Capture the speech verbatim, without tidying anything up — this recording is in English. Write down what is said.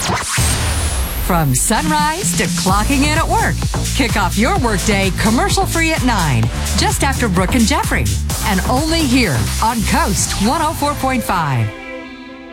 From sunrise to clocking in at work. Kick off your workday commercial-free at nine, just after Brooke and Jeffrey. And only here on Coast one oh four point five.